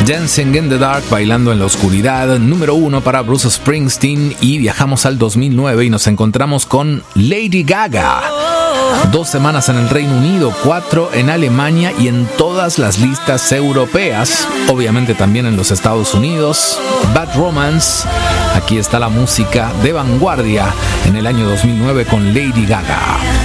Dancing in the Dark, bailando en la oscuridad, número 1 para Bruce Springsteen. Y viajamos al 2009 y nos encontramos con Lady Gaga. 2 semanas en el Reino Unido, 4 en Alemania y en todas las listas europeas, obviamente también en los Estados Unidos. Bad Romance, aquí está la música de vanguardia en el año 2009 con Lady Gaga.